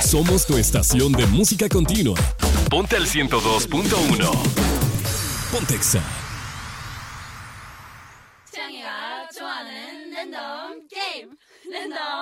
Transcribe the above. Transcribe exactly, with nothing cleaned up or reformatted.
Somos tu estación de música continua. Ponte al ciento dos punto uno. Pontexa. 취향이가 좋아하는 랜덤 게임 랜덤